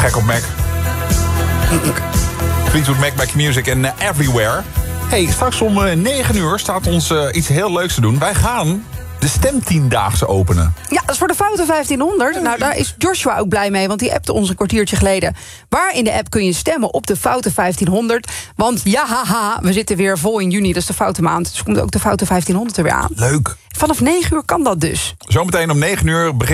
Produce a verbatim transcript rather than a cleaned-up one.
Gek op Mac. Fleetwood Mac, Back Music en uh, Everywhere. Hey, straks om uh, negen uur staat ons uh, iets heel leuks te doen. Wij gaan de stemtiendaagse openen. Ja, dat is voor de Foute vijftienhonderd. Nou, daar is Joshua ook blij mee, want die appte ons een kwartiertje geleden. Waar in de app kun je stemmen op de Foute vijftienhonderd? Want ja, haha, we zitten weer vol in juni, dat is de foute maand. Dus komt ook de Foute vijftienhonderd er weer aan. Leuk. Vanaf negen uur kan dat dus. Zometeen om negen uur begint